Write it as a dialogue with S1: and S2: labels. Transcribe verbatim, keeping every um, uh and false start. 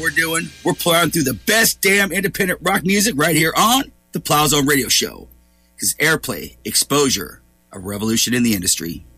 S1: we're doing? We're plowing through the best damn independent rock music right here on the Plow Zone Radio Show. Because airplay, exposure, a revolution in the industry.